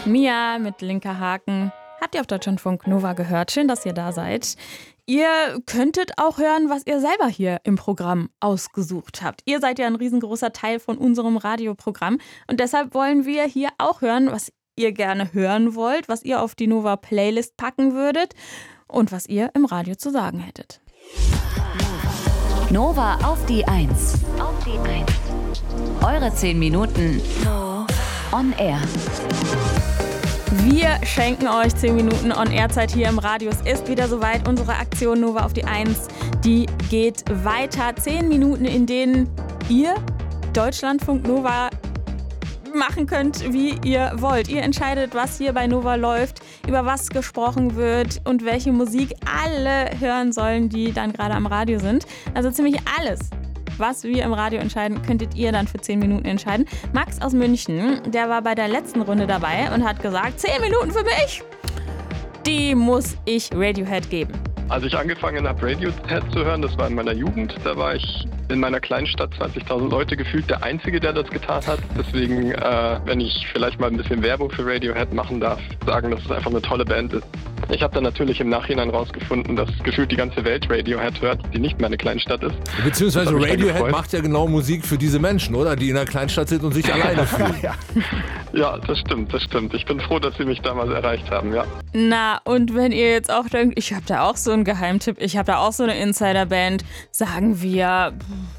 Mia mit Linker Haken. Habt ihr auf Deutschlandfunk Nova gehört? Schön, dass ihr da seid. Ihr könntet auch hören, was ihr selber hier im Programm ausgesucht habt. Ihr seid ja ein riesengroßer Teil von unserem Radioprogramm. Und deshalb wollen wir hier auch hören, was ihr gerne hören wollt, was ihr auf die Nova-Playlist packen würdet und was ihr im Radio zu sagen hättet. Nova auf die 1. Eure 10 Minuten on air. Wir schenken euch 10 Minuten On-Air-Zeit hier im Radio. Es ist wieder soweit. Unsere Aktion Nova auf die 1, die geht weiter. 10 Minuten, in denen ihr Deutschlandfunk Nova machen könnt, wie ihr wollt. Ihr entscheidet, was hier bei Nova läuft, über was gesprochen wird und welche Musik alle hören sollen, die dann gerade am Radio sind. Also ziemlich alles, was wir im Radio entscheiden, könntet ihr dann für 10 Minuten entscheiden. Max aus München, der war bei der letzten Runde dabei und hat gesagt, 10 Minuten für mich, die muss ich Radiohead geben. Als ich angefangen habe, Radiohead zu hören, das war in meiner Jugend, da war ich in meiner kleinen Stadt, 20.000 Leute gefühlt, der Einzige, der das getan hat. Deswegen, wenn ich vielleicht mal ein bisschen Werbung für Radiohead machen darf, sagen, dass es einfach eine tolle Band ist. Ich habe dann natürlich im Nachhinein rausgefunden, dass gefühlt die ganze Welt Radiohead hört, die nicht meine Kleinstadt ist. Beziehungsweise Radiohead macht ja genau Musik für diese Menschen, oder? Die in der Kleinstadt sind und sich alleine fühlen. Ja, das stimmt. Ich bin froh, dass sie mich damals erreicht haben, ja. Na, und wenn ihr jetzt auch denkt, ich habe da auch so einen Geheimtipp, ich habe da auch so eine Insiderband, sagen wir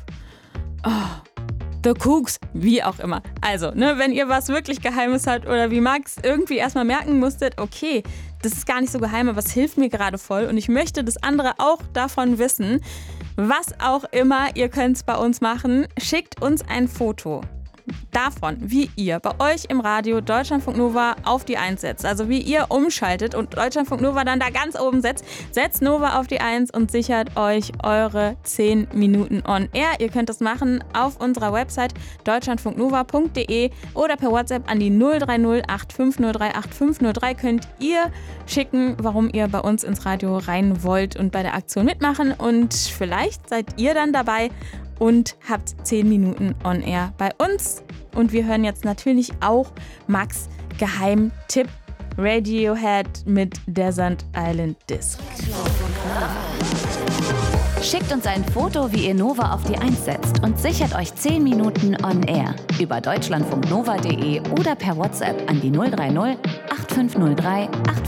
The Cooks, wie auch immer. Also, wenn ihr was wirklich Geheimes habt oder wie Max irgendwie erstmal merken musstet, okay, das ist gar nicht so geheim, aber es hilft mir gerade voll und ich möchte das andere auch davon wissen. Was auch immer, ihr könnt es bei uns machen. Schickt uns ein Foto davon, wie ihr bei euch im Radio Deutschlandfunk Nova auf die 1 setzt. Also wie ihr umschaltet und Deutschlandfunk Nova dann da ganz oben setzt. Setzt Nova auf die 1 und sichert euch eure 10 Minuten on air. Ihr könnt das machen auf unserer Website deutschlandfunknova.de oder per WhatsApp an die 030 8503 8503 könnt ihr schicken, warum ihr bei uns ins Radio rein wollt und bei der Aktion mitmachen. Und vielleicht seid ihr dann dabei und habt 10 Minuten on air bei uns. Und wir hören jetzt natürlich auch Max' Geheimtipp Radiohead mit Desert Island Disc. Schickt uns ein Foto, wie ihr Nova auf die 1 setzt und sichert euch 10 Minuten on air über deutschlandfunknova.de oder per WhatsApp an die 030 8503 8503.